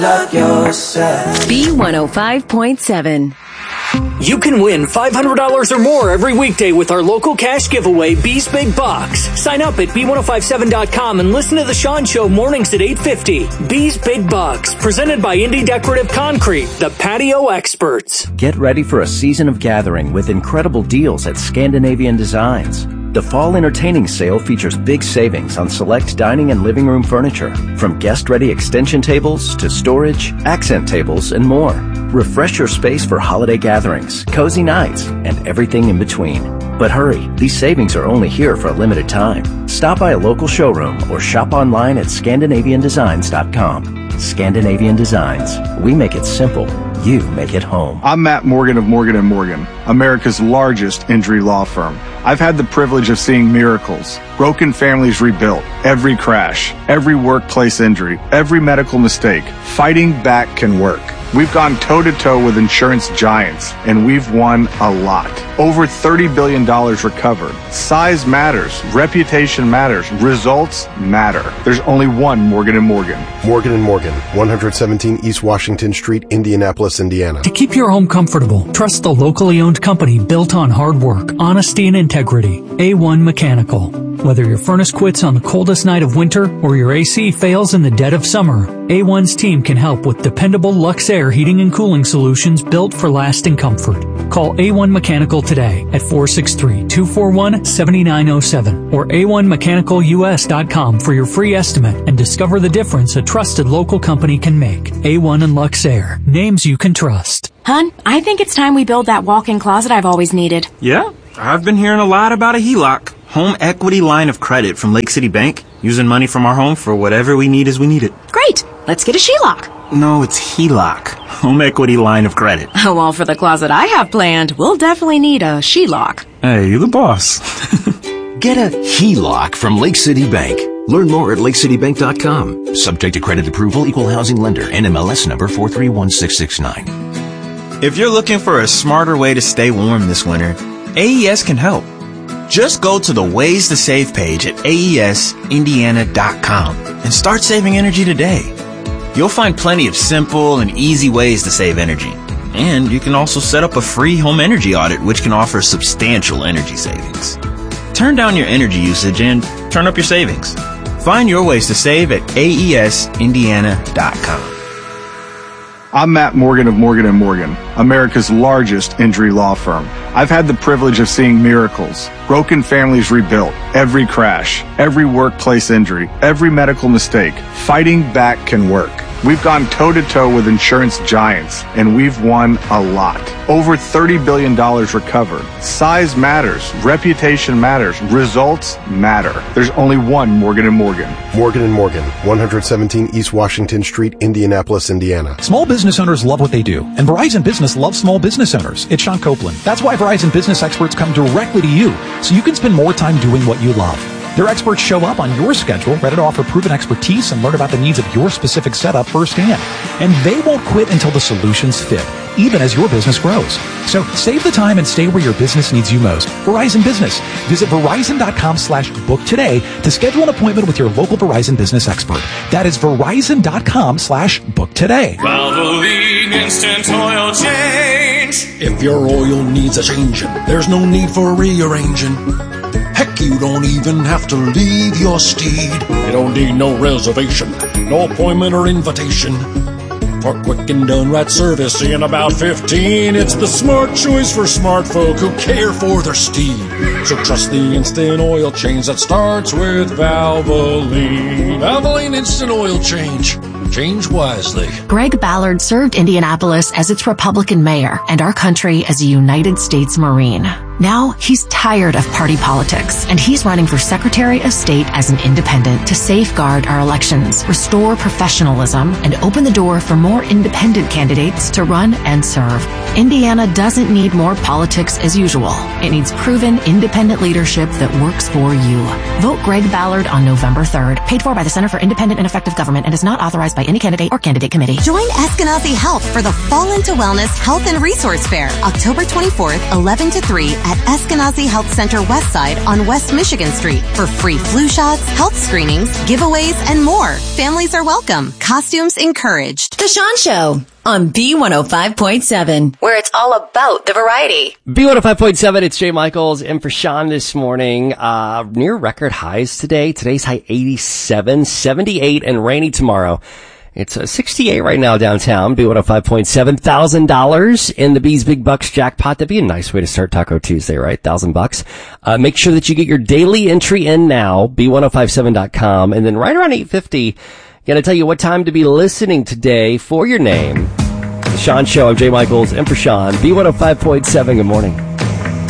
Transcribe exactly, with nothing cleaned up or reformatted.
Love yourself. B one oh five point seven. You can win five hundred dollars or more every weekday with our local cash giveaway, B's Big Box. Sign up at B ten fifty-seven dot com and listen to The Sean Show mornings at eight fifty. B's Big Box, presented by Indy Decorative Concrete, the patio experts. Get ready for a season of gathering with incredible deals at Scandinavian Designs. The Fall Entertaining Sale features big savings on select dining and living room furniture, from guest-ready extension tables to storage, accent tables, and more. Refresh your space for holiday gatherings, cozy nights, and everything in between. But hurry, these savings are only here for a limited time. Stop by a local showroom or shop online at Scandinavian Designs dot com. Scandinavian Designs. We make it simple. You make it home. I'm Matt Morgan of Morgan and Morgan, America's largest injury law firm. I've had the privilege of seeing miracles, broken families rebuilt, every crash, every workplace injury, every medical mistake. Fighting back can work. We've gone toe-to-toe with insurance giants, and we've won a lot. Over thirty billion dollars recovered. Size matters. Reputation matters. Results matter. There's only one Morgan and Morgan. Morgan and Morgan, one seventeen East Washington Street, Indianapolis, Indiana. To keep your home comfortable, trust the locally owned company built on hard work, honesty, and integrity. A one Mechanical. Whether your furnace quits on the coldest night of winter or your A C fails in the dead of summer, A one's team can help with dependable Luxair heating and cooling solutions built for lasting comfort. Call A one Mechanical today at four six three, two four one, seven nine zero seven or A one mechanical U S dot com for your free estimate and discover the difference a trusted local company can make. A one and Luxair, names you can trust. Hun, I think it's time we build that walk-in closet I've always needed. Yeah, I've been hearing a lot about a H E L O C. Home equity line of credit from Lake City Bank. Using money from our home for whatever we need as we need it. Great! Let's get a She Lock. No, it's H E L O C. Home equity line of credit. Oh, well, for the closet I have planned, we'll definitely need a She Lock. Hey, you the boss. Get a H E L O C from Lake City Bank. Learn more at lake city bank dot com. Subject to credit approval, equal housing lender, N M L S number four three one six six nine. If you're looking for a smarter way to stay warm this winter, A E S can help. Just go to the Ways to Save page at A E S Indiana dot com and start saving energy today. You'll find plenty of simple and easy ways to save energy. And you can also set up a free home energy audit, which can offer substantial energy savings. Turn down your energy usage and turn up your savings. Find your ways to save at A E S Indiana dot com. I'm Matt Morgan of Morgan and Morgan, America's largest injury law firm. I've had the privilege of seeing miracles, broken families rebuilt, every crash, every workplace injury, every medical mistake. Fighting back can work. We've gone toe-to-toe with insurance giants, and we've won a lot. Over thirty billion dollars recovered. Size matters. Reputation matters. Results matter. There's only one Morgan and Morgan. Morgan and Morgan, one seventeen East Washington Street, Indianapolis, Indiana. Small business owners love what they do, and Verizon Business loves small business owners. It's Sean Copeland. That's why Verizon Business experts come directly to you, so you can spend more time doing what you love. Their experts show up on your schedule, ready to offer proven expertise and learn about the needs of your specific setup firsthand. And they won't quit until the solutions fit, even as your business grows. So save the time and stay where your business needs you most. Verizon Business. Visit Verizon dot com slash book today to schedule an appointment with your local Verizon Business expert. That is Verizon dot com slash book today. Valvoline Instant Oil Change. If your oil needs a change, there's no need for rearranging. Heck, you don't even have to leave your steed. You don't need no reservation, no appointment or invitation. For quick and done right service in about fifteen, it's the smart choice for smart folk who care for their steed. So trust the instant oil change that starts with Valvoline. Valvoline Instant Oil Change. Change wisely. Greg Ballard served Indianapolis as its Republican mayor and our country as a United States Marine. Now he's tired of party politics, and he's running for Secretary of State as an independent to safeguard our elections, restore professionalism, and open the door for more independent candidates to run and serve. Indiana doesn't need more politics as usual. It needs proven independent leadership that works for you. Vote Greg Ballard on November third. Paid for by the Center for Independent and Effective Government and is not authorized by any candidate or candidate committee. Join Eskenazi Health for the Fall Into Wellness Health and Resource Fair, October twenty-fourth, eleven to three at at Eskenazi Health Center Westside on West Michigan Street for free flu shots, health screenings, giveaways, and more. Families are welcome. Costumes encouraged. The Sean Show on B one oh five point seven, where it's all about the variety. B one oh five point seven, it's Jay Michaels in for Sean this morning. Uh, near record highs today. Today's high eighty-seven, seventy-eight, and rainy tomorrow. It's uh, sixty-eight right now downtown. B one oh five point seven, one thousand dollars in the B's Big Bucks jackpot. That'd be a nice way to start Taco Tuesday, right? one thousand bucks. Uh, make sure that you get your daily entry in now, B one oh five seven dot com. And then right around eight fifty, gonna tell you what time to be listening today for your name. The Sean Show. I'm Jay Michaels in for Sean. B one oh five point seven. Good morning.